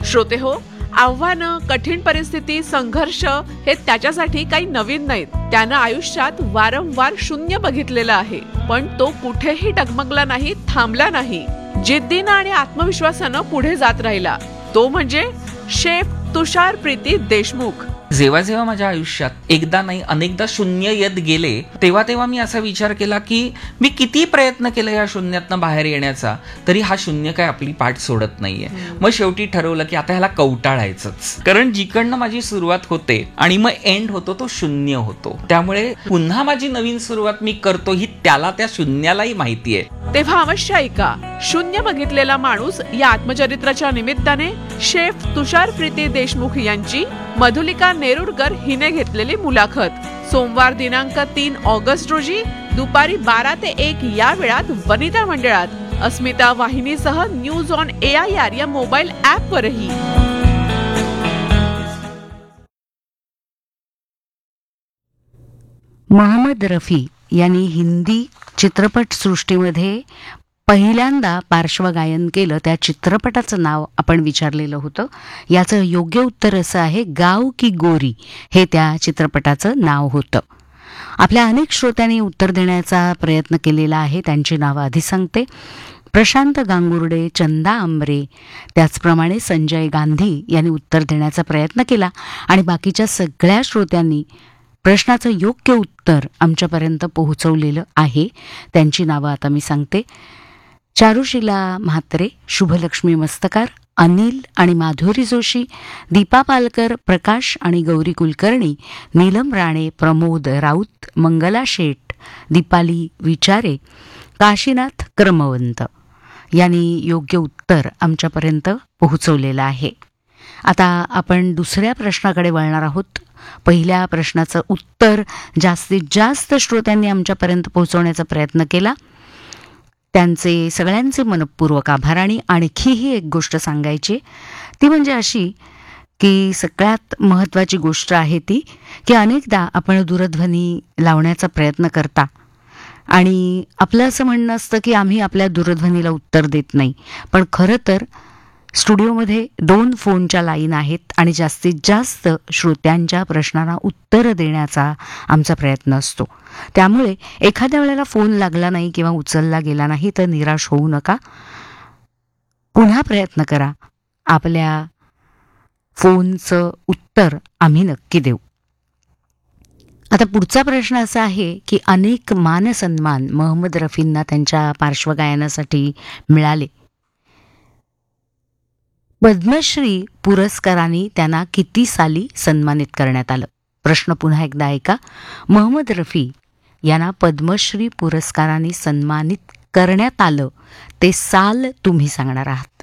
श्रोते हो, आव्हानं, कठीण परिस्थिती, संघर्ष हे त्याच्यासाठी काही नवीन नाहीत. त्यानं आयुष्यात वारंवार शून्य बघितलेलं आहे, पण तो कुठेही डगमगला नाही, थांबला नाही. जिद्दीनं आणि आत्मविश्वासानं पुढे जात राहिला. तो म्हणजे शेफ तुषार प्रीती देशमुख. जेव्हा जेव्हा माझ्या आयुष्यात एकदा नाही अनेकदा शून्य येत गेले, तेव्हा तेव्हा मी असा विचार केला की मी किती प्रयत्न केला या शून्यातनं बाहेर येण्याचा, तरी हा शून्य काय आपली पाठ सोडत नाहीये. मग शेवटी ठरवलं की आता ह्याला कवटाळायचंच, कारण जिकडनं माझी सुरुवात होते आणि मग एंड होतो तो शून्य होतो. त्यामुळे पुन्हा माझी नवीन सुरुवात मी करतो ही त्याला, त्या शून्यालाही माहिती आहे. तेव्हा अवश्य ऐका शून्य बघितलेला माणूस या आत्मचरित्राच्या निमित्ताने शेफ तुषार प्रीती देशमुख यांची मधुलिका नेरुरकर हिने घेतलेली मुलाखत. सोमवार दिनांक 3 ऑगस्ट रोजी दुपारी 12 ते 1 या वेळात वनिता मंडळात अस्मिता वाहिनीसह न्यूज ऑन AIR या मोबाईल ऍप वरही. मोहम्मद रफी यांनी हिंदी चित्रपट सृष्टीमध्ये पहिल्यांदा पार्श्वगायन केलं, त्या चित्रपटाचं नाव आपण विचारलेलं होतं. याचं योग्य उत्तर असं आहे, गाव की गोरी हे त्या चित्रपटाचं नाव होतं. आपल्या अनेक श्रोत्यांनी उत्तर देण्याचा प्रयत्न केलेला आहे. त्यांची नावं आधी सांगते. प्रशांत गांगुर्डे, चंदा आंबरे, त्याचप्रमाणे संजय गांधी यांनी उत्तर देण्याचा प्रयत्न केला आणि बाकीच्या सगळ्या श्रोत्यांनी प्रश्नाचं योग्य उत्तर आमच्यापर्यंत पोहोचवलेलं आहे. त्यांची नावं आता मी सांगते. चारुशिला म्हात्रे, शुभलक्ष्मी मस्तकार, अनिल आणि माधुरी जोशी, दीपा पालकर, प्रकाश आणि गौरी कुलकर्णी, नीलम राणे, प्रमोद राऊत, मंगला शेठ, दीपाली विचारे, काशीनाथ क्रमवंत यांनी योग्य उत्तर आमच्यापर्यंत पोहोचवलेलं आहे. आता आपण दुसऱ्या प्रश्नाकडे वळणार आहोत. पहिल्या प्रश्नाचं उत्तर जास्तीत जास्त श्रोत्यांनी आमच्यापर्यंत पोहोचवण्याचा प्रयत्न केला. त्यांचे सगळ्यांचे मनपूर्वक आभार. आणि आणखीही एक गोष्ट सांगायची, ती म्हणजे अशी की सगळ्यात महत्त्वाची गोष्ट आहे ती की अनेकदा आपण दूरध्वनी लावण्याचा प्रयत्न करता आणि आपलं असं म्हणणं असतं की आम्ही आपल्या दूरध्वनीला उत्तर देत नाही, पण खरं तर स्टुडिओमध्ये 2 फोनच्या लाईन आहेत आणि जास्तीत जास्त श्रोत्यांच्या प्रश्नांना उत्तर देण्याचा आमचा प्रयत्न असतो. त्यामुळे एखाद्या वेळेला फोन लागला नाही किंवा उचलला गेला नाही तर निराश होऊ नका. पुन्हा प्रयत्न करा. आपल्या फोनचं उत्तर आम्ही नक्की देऊ. आता पुढचा प्रश्न असा आहे की अनेक मानसन्मान मोहम्मद रफींना त्यांच्या पार्श्वगायनासाठी मिळाले. पद्मश्री पुरस्काराने त्यांना किती साली सन्मानित करण्यात आलं? प्रश्न पुन्हा एकदा ऐका. मोहम्मद रफी यांना पद्मश्री पुरस्काराने सन्मानित करण्यात आलं ते साल तुम्ही सांगणार आहात.